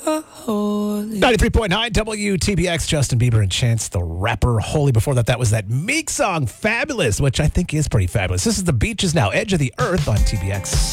93.9 WTBX, Justin Bieber and Chance the Rapper. Holy, before that was that Meek song, Fabulous, which I think is pretty fabulous. This is The Beaches Now, Edge of the Earth on TBX.